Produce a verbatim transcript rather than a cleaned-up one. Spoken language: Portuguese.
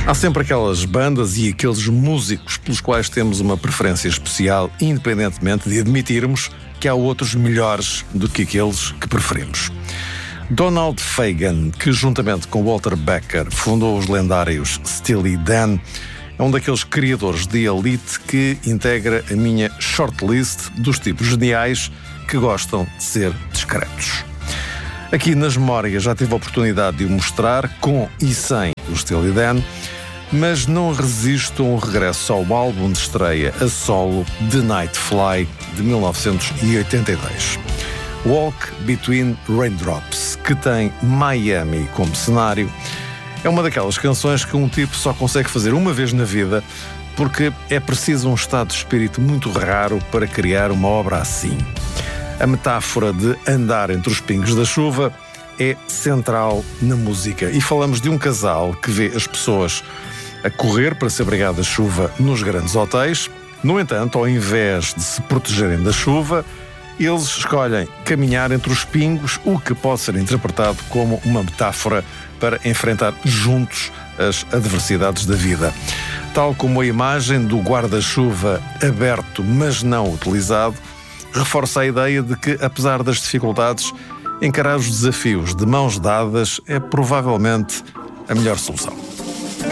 Há sempre aquelas bandas e aqueles músicos pelos quais temos uma preferência especial, independentemente de admitirmos que há outros melhores do que aqueles que preferimos. Donald Fagen, que juntamente com Walter Becker fundou os lendários Steely Dan, é um daqueles criadores de elite que integra a minha shortlist dos tipos geniais que gostam de ser discretos. Aqui nas memórias já tive a oportunidade de o mostrar, com e sem o Steely Dan, mas não resisto a um regresso ao álbum de estreia a solo The Night Fly, de mil novecentos e oitenta e dois. Walk Between Raindrops, que tem Miami como cenário, é uma daquelas canções que um tipo só consegue fazer uma vez na vida, porque é preciso um estado de espírito muito raro para criar uma obra assim. A metáfora de andar entre os pingos da chuva é central na música, e falamos de um casal que vê as pessoas a correr para se abrigar da chuva nos grandes hotéis. No entanto, ao invés de se protegerem da chuva, eles escolhem caminhar entre os pingos, o que pode ser interpretado como uma metáfora para enfrentar juntos as adversidades da vida. Tal como a imagem do guarda-chuva aberto, mas não utilizado, reforça a ideia de que, apesar das dificuldades, encarar os desafios de mãos dadas é provavelmente a melhor solução.